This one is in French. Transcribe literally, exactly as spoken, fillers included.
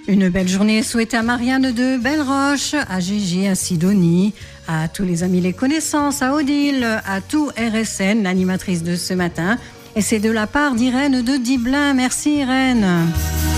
Une belle journée souhaitée à Marianne de Belleroche, à Gégé, à Sidonie, à tous les amis, les connaissances, à Odile, à tout R S N, l'animatrice de ce matin. Et c'est de la part d'Irène de Diblin. Merci Irène.